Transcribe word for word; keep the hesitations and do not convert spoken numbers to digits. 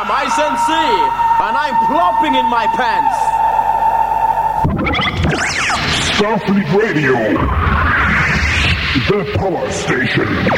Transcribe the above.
Ice M C, and I'm plopping in my pants. Starfleet Radio, the power station.